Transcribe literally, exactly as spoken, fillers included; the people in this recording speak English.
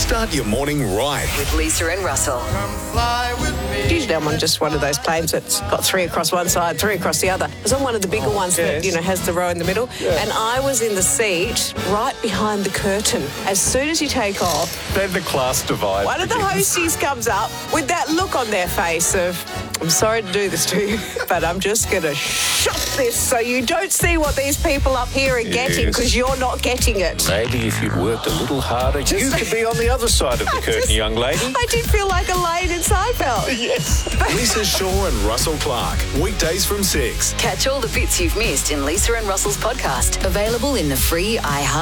Start your morning right. With Lisa and Russell. Usually I'm on just one of those planes that's got three across one side, three across the other. I was on one of the bigger ones that, yes. you know, has the row in the middle. Yeah. And I was in the seat right behind the curtain. As soon as you take off, Then the class divide. one of the begins. hosties comes up with that look on their face of, I'm sorry to do this to you, but I'm just going to shut this so you don't see what these people up here are getting Yes. because you're not getting it. Maybe if you'd worked a little harder, you could be on the other side of the curtain, Just- young lady. I did feel like Elaine in Seinfeld. Yes. Lisa Shaw and Russell Clark. Weekdays from six. Catch all the bits you've missed in Lisa and Russell's podcast. Available in the free iHeart